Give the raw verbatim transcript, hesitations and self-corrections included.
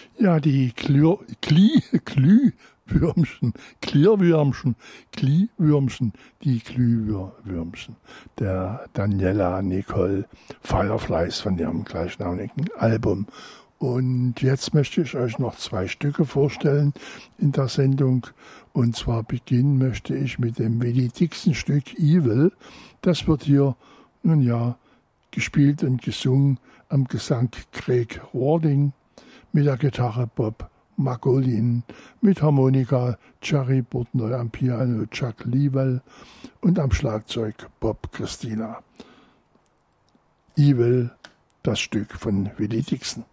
Ja, die Klür, Kli, Glühwürmchen, Klirrwürmchen, Glühwürmchen, die Glühwürmchen der Daniela Nicole Fireflies von ihrem gleichnamigen Album. Und jetzt möchte ich euch noch zwei Stücke vorstellen in der Sendung. Und zwar beginnen möchte ich mit dem Willie Dixon Stück Evil. Das wird hier, nun ja, gespielt und gesungen am Gesang Craig Warding, mit der Gitarre Bob Margolin, mit Harmonika Jerry Portnoy, am Piano Chuck Leavell und am Schlagzeug Bob Christina. Evil, das Stück von Willie Dixon.